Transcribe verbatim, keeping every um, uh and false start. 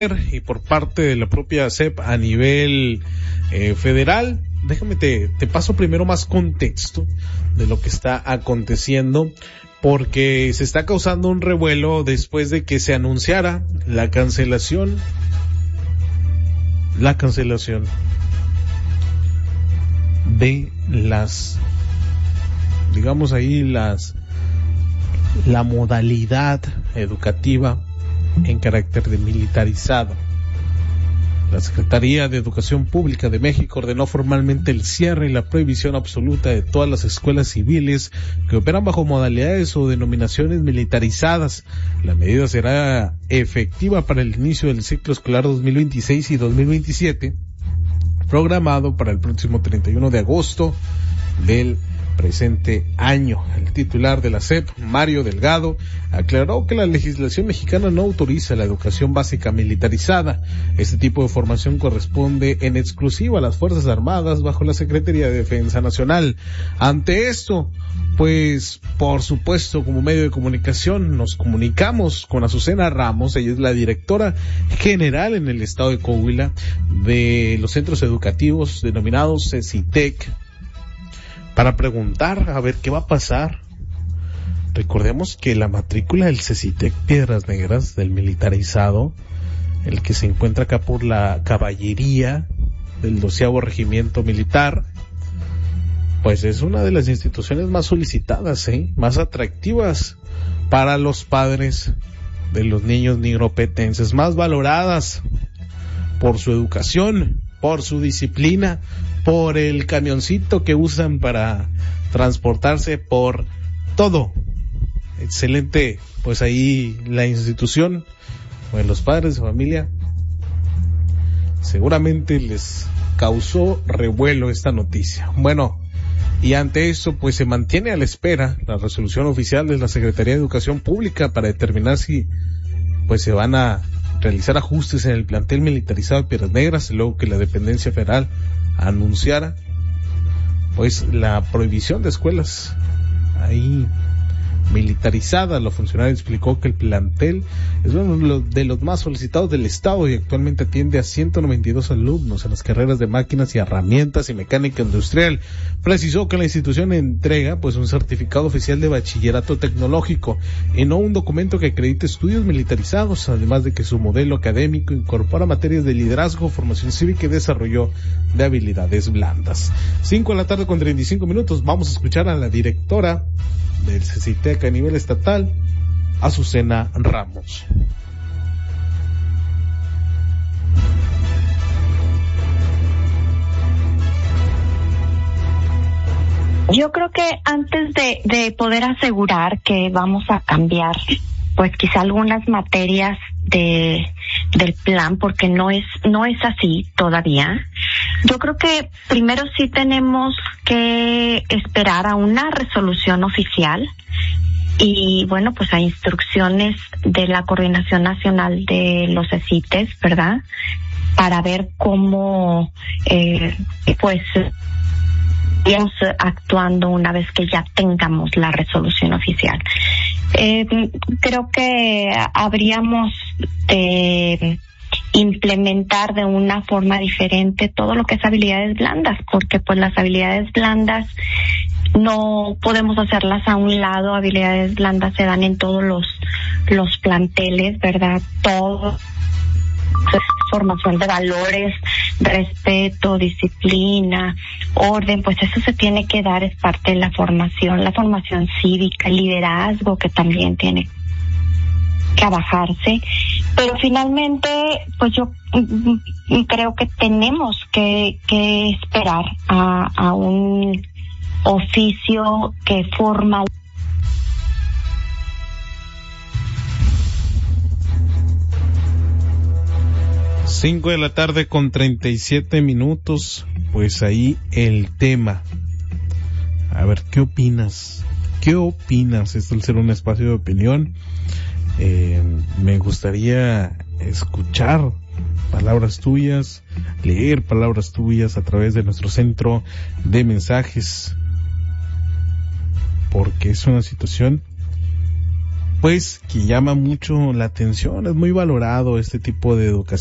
y por parte de la propia S E P a nivel eh, federal. Déjame te, te paso primero más contexto de lo que está aconteciendo, porque se está causando un revuelo después de que se anunciara la cancelación, la cancelación de las, digamos ahí, las, la modalidad educativa en carácter de militarizado. La Secretaría de Educación Pública de México ordenó formalmente el cierre y la prohibición absoluta de todas las escuelas civiles que operan bajo modalidades o denominaciones militarizadas. La medida será efectiva para el inicio del ciclo escolar dos mil veintiséis y dos mil veintisiete, programado para el próximo treinta y uno de agosto del presente año. El titular de la S E P, Mario Delgado, aclaró que la legislación mexicana no autoriza la educación básica militarizada. Este tipo de formación corresponde en exclusiva a las Fuerzas Armadas bajo la Secretaría de Defensa Nacional. Ante esto, pues, por supuesto, como medio de comunicación, nos comunicamos con Azucena Ramos. Ella es la directora general en el estado de Coahuila de los centros educativos denominados CECITEC, para preguntar a ver qué va a pasar. Recordemos que la matrícula del CECITEC Piedras Negras, del militarizado, el que se encuentra acá por la caballería del doceavo regimiento militar, pues es una de las instituciones más solicitadas, ¿eh? más atractivas para los padres de los niños nigropetenses, más valoradas por su educación, por su disciplina, por el camioncito que usan para transportarse, por todo. Excelente, pues ahí la institución, pues los padres de familia, seguramente les causó revuelo esta noticia. Bueno, y ante eso, pues se mantiene a la espera la resolución oficial de la Secretaría de Educación Pública para determinar si pues se van a realizar ajustes en el plantel militarizado de Piedras Negras, luego que la dependencia federal anunciara pues la prohibición de escuelas ahí militarizada. La funcionaria explicó que el plantel es uno de los más solicitados del estado y actualmente atiende a ciento noventa y dos alumnos en las carreras de máquinas y herramientas y mecánica industrial. Precisó que la institución entrega pues un certificado oficial de bachillerato tecnológico y no un documento que acredite estudios militarizados, además de que su modelo académico incorpora materias de liderazgo, formación cívica y desarrollo de habilidades blandas. Cinco de la tarde con treinta y cinco minutos. Vamos a escuchar a la directora del CECITEC a nivel estatal, Azucena Ramos. Yo creo que antes de, de poder asegurar que vamos a cambiar, pues quizá algunas materias de del plan, porque no es no es así todavía. Yo creo que primero sí tenemos que esperar a una resolución oficial y bueno, pues a instrucciones de la Coordinación Nacional de los CECITES, ¿verdad? Para ver cómo eh, pues iremos actuando una vez que ya tengamos la resolución oficial. Eh, creo que habríamos de implementar de una forma diferente todo lo que es habilidades blandas, porque pues las habilidades blandas no podemos hacerlas a un lado. Habilidades blandas se dan en todos los los planteles, ¿verdad? Todo, formación de valores, respeto, disciplina, orden, pues eso se tiene que dar, es parte de la formación, la formación cívica, liderazgo, que también tiene que trabajarse, pero finalmente pues yo mm, creo que tenemos que, que esperar a, a un oficio que forma. Cinco de la tarde con treinta y siete minutos, pues ahí el tema. A ver, ¿qué opinas? ¿Qué opinas? Esto al ser un espacio de opinión, eh, me gustaría escuchar palabras tuyas, leer palabras tuyas a través de nuestro centro de mensajes, porque es una situación pues que llama mucho la atención, es muy valorado este tipo de educación